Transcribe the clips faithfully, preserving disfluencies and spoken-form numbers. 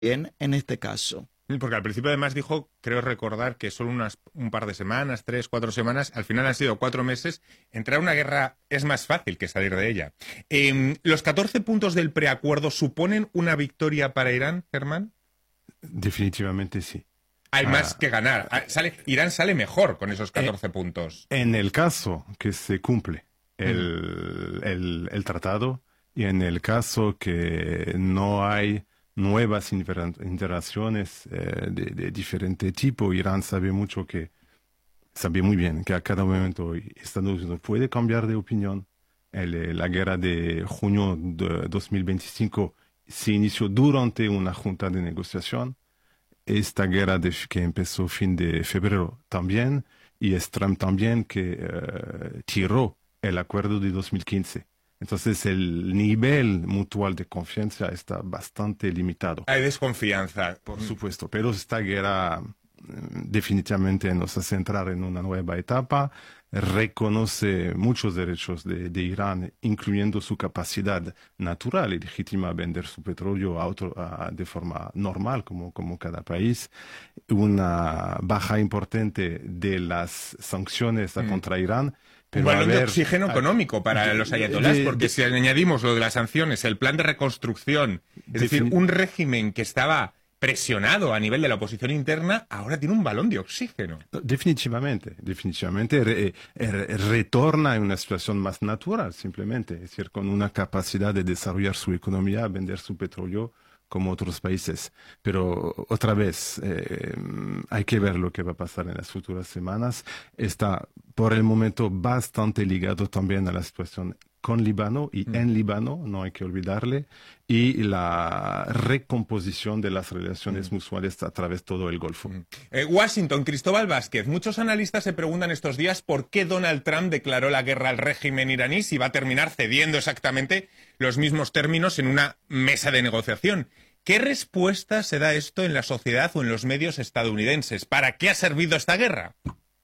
bien en este caso. Porque al principio además dijo, creo recordar, que solo unas, un par de semanas, tres, cuatro semanas, al final han sido cuatro meses. Entrar a una guerra es más fácil que salir de ella. Eh, ¿Los catorce puntos del preacuerdo suponen una victoria para Irán, Germán? Definitivamente sí. Hay ah, más que ganar. Sale, Irán sale mejor con esos catorce eh, puntos. En el caso que se cumple el, mm. el, el tratado y en el caso que no hay nuevas interacciones eh, de, de diferente tipo, Irán sabe mucho que, sabe muy bien que a cada momento Estados Unidos puede cambiar de opinión. El, la guerra de junio de dos mil veinticinco se inició durante una junta de negociación. Esta guerra de, que empezó fin de febrero también, y es Trump también que uh, tiró el acuerdo de dos mil quince. Entonces el nivel mutual de confianza está bastante limitado. Hay desconfianza. Por supuesto, pero esta guerra definitivamente nos hace entrar en una nueva etapa, reconoce muchos derechos de, de Irán, incluyendo su capacidad natural y legítima a vender su petróleo a otro, a, de forma normal, como, como cada país, una baja importante de las sanciones mm. contra Irán. Pero un balón de oxígeno económico para de, los ayatolás, de, porque de, si añadimos lo de las sanciones, el plan de reconstrucción, es decir, un régimen que estaba presionado a nivel de la oposición interna, ahora tiene un balón de oxígeno. Definitivamente, definitivamente re, re, retorna en una situación más natural, simplemente, es decir, con una capacidad de desarrollar su economía, vender su petróleo como otros países. Pero otra vez, eh, hay que ver lo que va a pasar en las futuras semanas. Está por el momento bastante ligado también a la situación con Líbano y mm. en Líbano, no hay que olvidarle, y la recomposición de las relaciones mm. mutuales a través de todo el Golfo. Mm. Eh, Washington, Cristóbal Vázquez, muchos analistas se preguntan estos días por qué Donald Trump declaró la guerra al régimen iraní si va a terminar cediendo exactamente los mismos términos en una mesa de negociación. ¿Qué respuesta se da esto en la sociedad o en los medios estadounidenses? ¿Para qué ha servido esta guerra?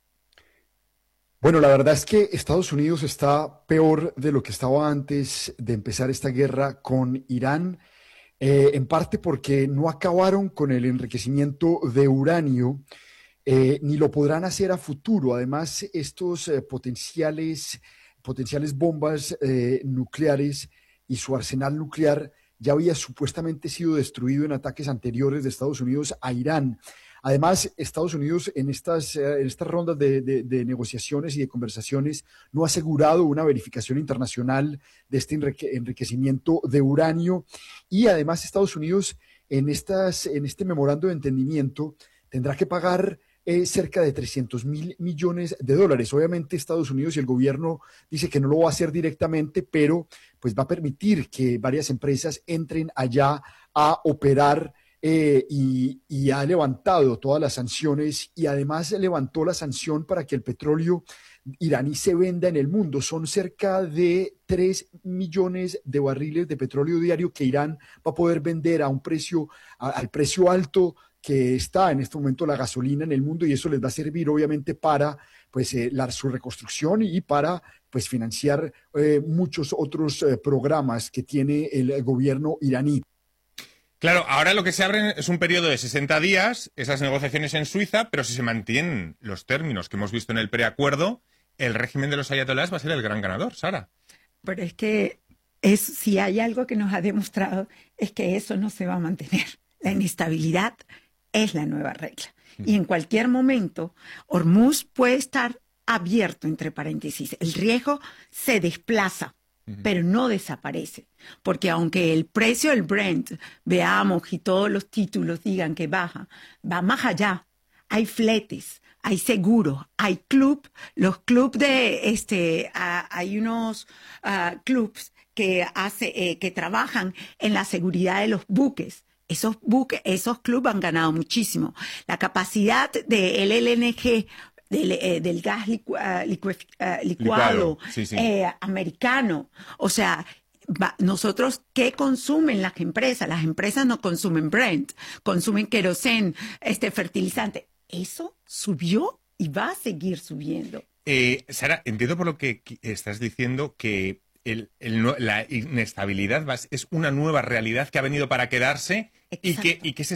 Bueno, la verdad es que Estados Unidos está peor de lo que estaba antes de empezar esta guerra con Irán, eh, en parte porque no acabaron con el enriquecimiento de uranio, eh, ni lo podrán hacer a futuro. Además, estos eh, potenciales, potenciales bombas eh, nucleares y su arsenal nuclear ya había supuestamente sido destruido en ataques anteriores de Estados Unidos a Irán. Además, Estados Unidos en estas, en estas rondas de, de, de negociaciones y de conversaciones no ha asegurado una verificación internacional de este enriquecimiento de uranio, y además Estados Unidos en, estas, en este memorando de entendimiento tendrá que pagar eh, cerca de trescientos mil millones de dólares. Obviamente Estados Unidos y el gobierno dice que no lo va a hacer directamente, pero pues va a permitir que varias empresas entren allá a operar. Eh, y, y ha levantado todas las sanciones, y además levantó la sanción para que el petróleo iraní se venda en el mundo. Son cerca de tres millones de barriles de petróleo diario que Irán va a poder vender a un precio, a, al precio alto que está en este momento la gasolina en el mundo, y eso les va a servir obviamente para pues, eh, la, su reconstrucción y para pues, financiar eh, muchos otros eh, programas que tiene el gobierno iraní. Claro, ahora lo que se abre es un periodo de sesenta días, esas negociaciones en Suiza, pero si se mantienen los términos que hemos visto en el preacuerdo, el régimen de los ayatolás va a ser el gran ganador, Sara. Pero es que es, si hay algo que nos ha demostrado es que eso no se va a mantener. La inestabilidad es la nueva regla. Y en cualquier momento, Hormuz puede estar abierto, entre paréntesis. El riesgo se desplaza, pero no desaparece, porque aunque el precio del Brent, veamos, y todos los títulos digan que baja, va más allá. Hay fletes, hay seguros, hay club, los clubs de, este, uh, hay unos uh, clubs que, hace, eh, que trabajan en la seguridad de los buques. Esos buques, esos clubs han ganado muchísimo. La capacidad del L N G, Del, eh, del gas licu uh, licu uh, licuado, licuado sí, sí. Eh, americano. O sea, va, nosotros, ¿qué consumen las empresas? Las empresas no consumen Brent, consumen queroseno, este fertilizante. Eso subió y va a seguir subiendo. Eh, Sara, entiendo por lo que estás diciendo que el, el, la inestabilidad va, es una nueva realidad que ha venido para quedarse y que, Exacto. y que se